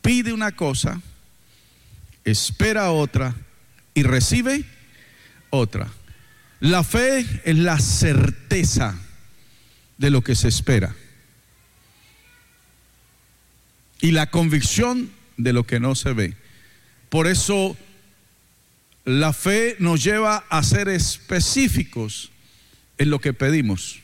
pide una cosa, espera otra y recibe otra. La fe es la certeza de lo que se espera y la convicción de lo que no se ve. Por eso la fe nos lleva a ser específicos en lo que pedimos.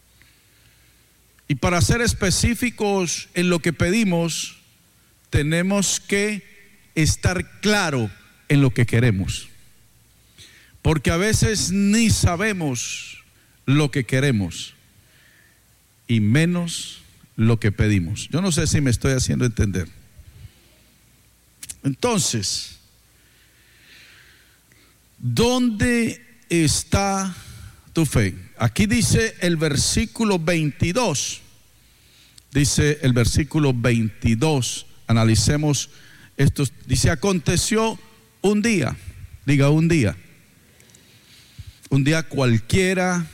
Y para ser específicos en lo que pedimos, tenemos que estar claro en lo que queremos. Porque a veces ni sabemos lo que queremos y menos lo que pedimos. Yo no sé si me estoy haciendo entender. Entonces, ¿dónde está tu fe? Aquí dice el versículo 22. Dice el versículo 22. Analicemos esto. Dice: aconteció un día. Diga, un día. Un día cualquiera.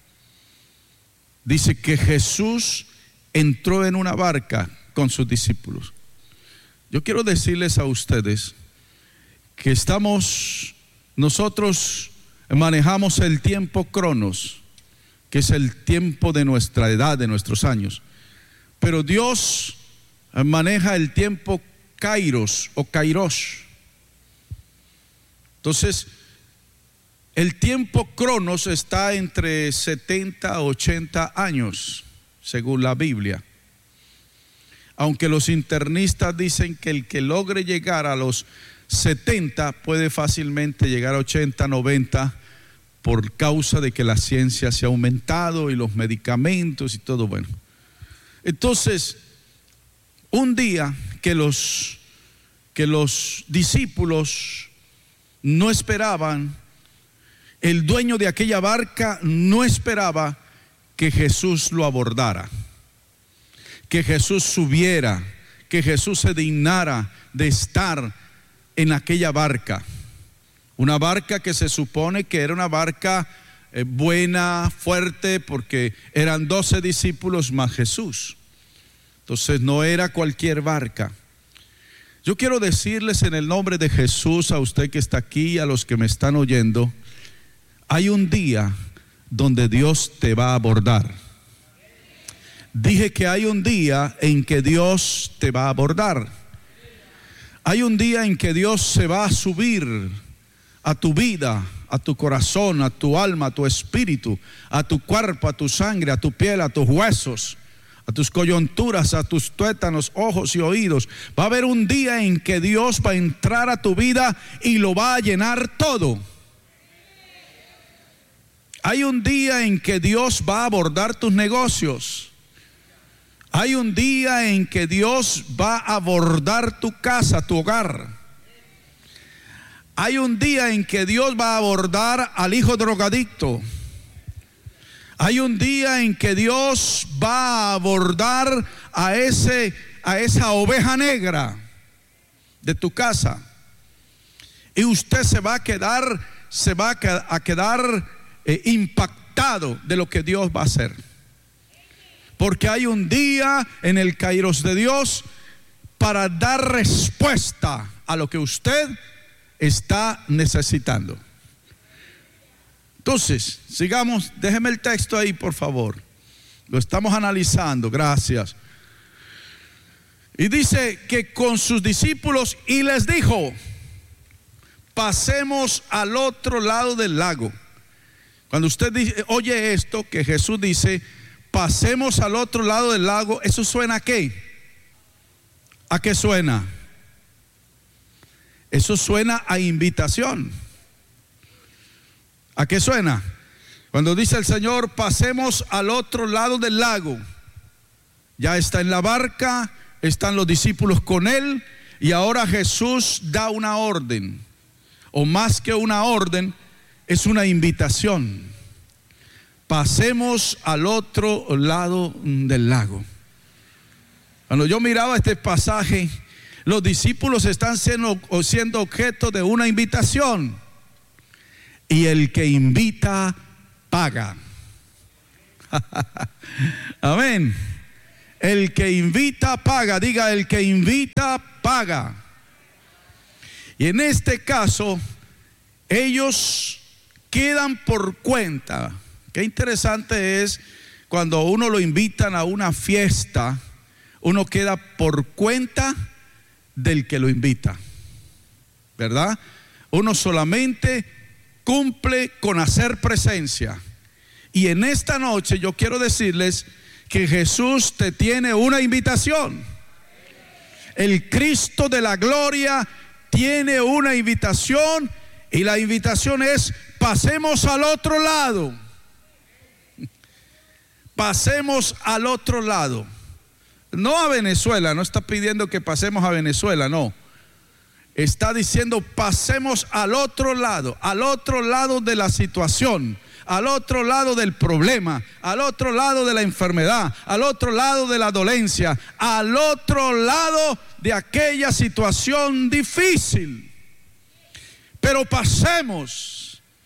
Dice que Jesús entró en una barca con sus discípulos. Yo quiero decirles a ustedes que nosotros manejamos el tiempo cronos, que es el tiempo de nuestra edad, de nuestros años. Pero Dios maneja el tiempo kairos o kairos. Entonces, el tiempo cronos está entre 70 a 80 años, según la Biblia. Aunque los internistas dicen que el que logre llegar a los 70 puede fácilmente llegar a 80, 90, por causa de que la ciencia se ha aumentado y los medicamentos y todo. Bueno, entonces, un día que los discípulos no esperaban, el dueño de aquella barca no esperaba que Jesús lo abordara, que Jesús subiera, que Jesús se dignara de estar en aquella barca. Una barca que se supone que era una barca buena, fuerte, porque eran 12 discípulos más Jesús. Entonces no era cualquier barca. Yo quiero decirles en el nombre de Jesús, a usted que está aquí, a los que me están oyendo, hay un día donde Dios te va a abordar. Dije que hay un día en que Dios te va a abordar. Hay un día en que Dios se va a subir a tu vida, a tu corazón, a tu alma, a tu espíritu, a tu cuerpo, a tu sangre, a tu piel, a tus huesos, a tus coyunturas, a tus tuétanos, ojos y oídos. Va a haber un día en que Dios va a entrar a tu vida y lo va a llenar todo. Hay un día en que Dios va a abordar tus negocios. Hay un día en que Dios va a abordar tu casa, tu hogar. Hay un día en que Dios va a abordar al hijo drogadicto. Hay un día en que Dios va a abordar a esa oveja negra de tu casa. Y usted se va a quedar impactado de lo que Dios va a hacer. Porque hay un día en el kairos de Dios para dar respuesta a lo que usted está necesitando. Entonces, sigamos, déjeme el texto ahí, por favor. Lo estamos analizando, gracias. Y dice que con sus discípulos y les dijo: pasemos al otro lado del lago. Cuando usted oye esto, que Jesús dice, pasemos al otro lado del lago, ¿eso suena a qué? ¿A qué suena? Eso suena a invitación. ¿A qué suena? Cuando dice el Señor, pasemos al otro lado del lago. Ya está en la barca, están los discípulos con él, y ahora Jesús da una orden, o más que una orden, es una invitación. Pasemos al otro lado del lago. Cuando yo miraba este pasaje, los discípulos están siendo objeto de una invitación, y el que invita paga. Amén. El que invita paga. Diga, el que invita paga. Y en este caso, ellos quedan por cuenta. Qué interesante es cuando uno lo invitan a una fiesta, uno queda por cuenta del que lo invita, ¿verdad? Uno solamente cumple con hacer presencia. Y en esta noche yo quiero decirles que Jesús te tiene una invitación. El Cristo de la gloria tiene una invitación, y la invitación es: pasemos al otro lado. Pasemos al otro lado. No a Venezuela, no está pidiendo que pasemos a Venezuela, no. Está diciendo pasemos al otro lado de la situación, al otro lado del problema, al otro lado de la enfermedad, al otro lado de la dolencia, al otro lado de aquella situación difícil. Pero pasemos.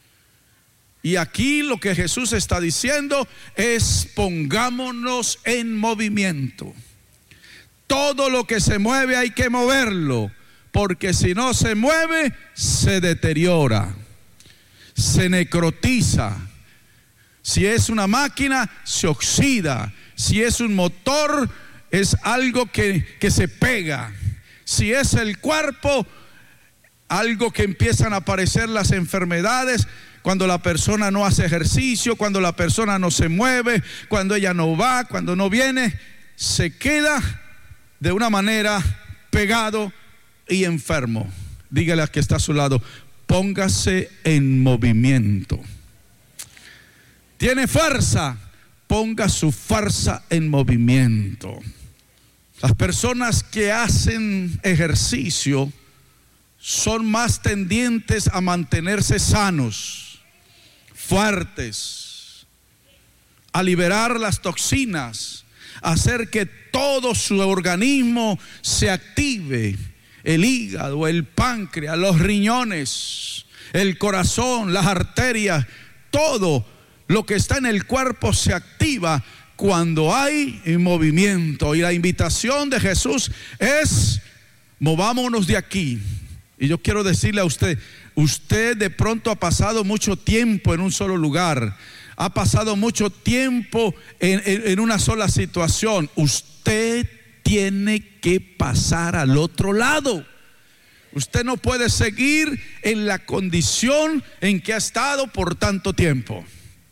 Y aquí lo que Jesús está diciendo es: pongámonos en movimiento. Todo lo que se mueve hay que moverlo, porque si no se mueve, se deteriora, se necrotiza. Si es una máquina, se oxida. Si es un motor, es algo que se pega. Si es el cuerpo, algo que empiezan a aparecer las enfermedades cuando la persona no hace ejercicio, cuando la persona no se mueve, cuando ella no va, cuando no viene, se queda de una manera pegado y enfermo. Dígale al que está a su lado: póngase en movimiento. Tiene fuerza, ponga su fuerza en movimiento. Las personas que hacen ejercicio son más tendientes a mantenerse sanos, fuertes, a liberar las toxinas, a hacer que todo su organismo se active: el hígado, el páncreas, los riñones, el corazón, las arterias, todo lo que está en el cuerpo se activa cuando hay movimiento. Y la invitación de Jesús es: movámonos de aquí. Y yo quiero decirle a usted: usted de pronto ha pasado mucho tiempo en un solo lugar, ha pasado mucho tiempo en una sola situación. Usted tiene que pasar al otro lado. Usted no puede seguir en la condición en que ha estado por tanto tiempo.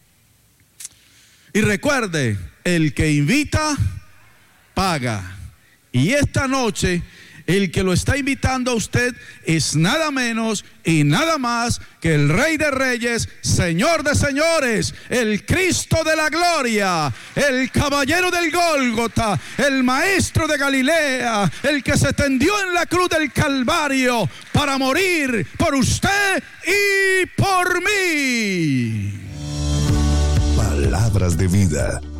Y recuerde, el que invita, paga. Y esta noche, el que lo está invitando a usted es nada menos y nada más que el Rey de Reyes, Señor de Señores, el Cristo de la gloria, el caballero del Gólgota, el maestro de Galilea, el que se tendió en la cruz del Calvario para morir por usted y por mí. Palabras de vida.